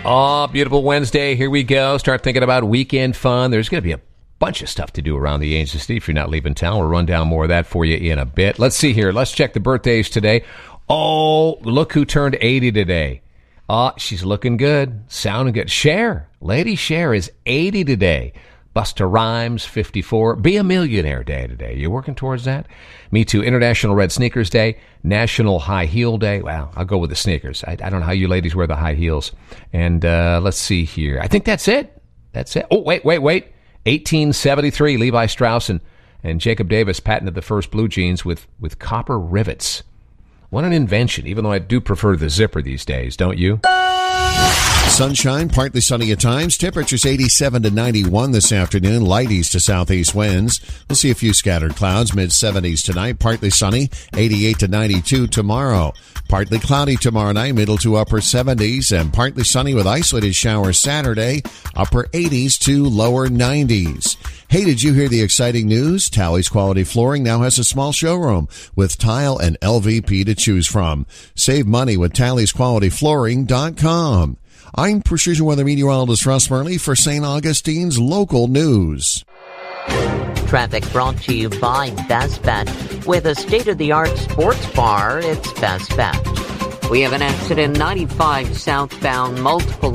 Oh, beautiful Wednesday. Here we go. Start thinking about weekend fun. There's going to be a bunch of stuff to do around the Angel City if you're not leaving town. We'll run down more of that for you in a bit. Let's see here. Let's check the birthdays today. Oh, look who turned 80 today. She's looking good, sounding good. Cher, Lady Cher is 80 today. Busta Rhymes, 54. Be a Millionaire Day today. You working towards that? Me too. International Red Sneakers Day. National High Heel Day. Well, I'll go with the sneakers. I don't know how you ladies wear the high heels. And let's see here. I think that's it. That's it. Oh, wait. 1873, Levi Strauss and Jacob Davis patented the first blue jeans with copper rivets. What an invention, even though I do prefer the zipper these days, don't you? Sunshine, partly sunny at times. Temperatures 87 to 91 this afternoon. Light east to southeast winds. We'll see a few scattered clouds. Mid-70s tonight. Partly sunny. 88 to 92 tomorrow. Partly cloudy tomorrow night. Middle to upper 70s. And partly sunny with isolated showers Saturday. Upper 80s to lower 90s. Hey, did you hear the exciting news? Talley's Quality Flooring now has a small showroom with tile and LVP to choose from. Save money with Talley'sQualityFlooring.com. I'm Precision Weather Meteorologist Russ Murley for St. Augustine's Local News. Traffic brought to you by Best Bet. With a state-of-the-art sports bar, it's Best Bet. We have an accident 95 southbound, multiple